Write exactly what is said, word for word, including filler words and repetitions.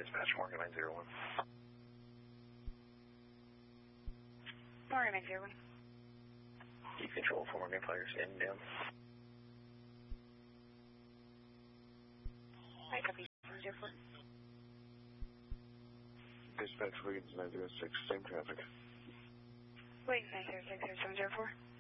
Dispatch, Morgan nine zero one. Morgan nine zero one. Keep control for Morgan, fire standing down. Hi, copy seven zero four. Dispatch, Williams nine zero six, same traffic. Williams nine zero six, seven zero four.